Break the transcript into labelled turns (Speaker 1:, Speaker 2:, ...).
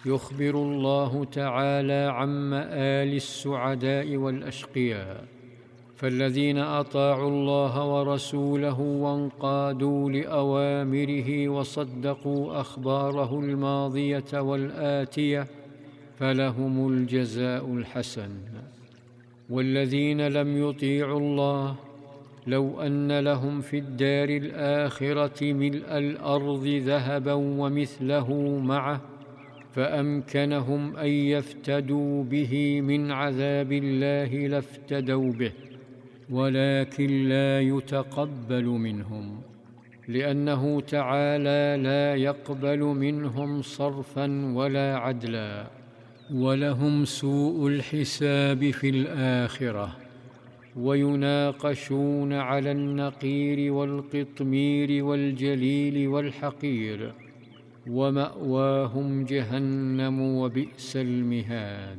Speaker 1: يخبر الله تعالى عن مآل السعداء والأشقياء، فالذين أطاعوا الله ورسوله وانقادوا لأوامره وصدقوا أخباره الماضية والآتية فلهم الجزاء الحسن. والذين لم يطيعوا الله لو أن لهم في الدار الآخرة ملء الأرض ذهبا ومثله معه فأمكنهم أن يفتدوا به من عذاب الله لافتدوا به، ولكن لا يتقبل منهم، لأنه تعالى لا يقبل منهم صرفا ولا عدلا، ولهم سوء الحساب في الآخرة، ويناقشون على النقير والقطمير والجليل والحقير، ومأواهم جهنم وبئس المهاد.